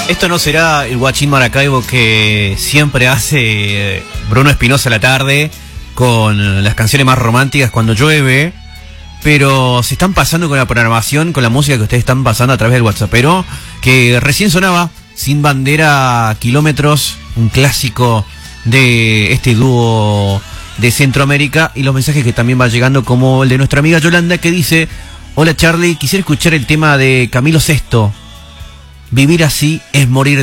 Esto no será el Guachín Maracaibo que siempre hace Bruno Espinosa a la tarde con las canciones más románticas cuando llueve, pero se están pasando con la programación, con la música que ustedes están pasando a través del WhatsApp, pero que recién sonaba Sin Bandera Kilómetros, un clásico de este dúo de Centroamérica, y los mensajes que también va llegando, como el de nuestra amiga Yolanda, que dice: hola Charlie, quisiera escuchar el tema de Camilo Sesto, Vivir así es morir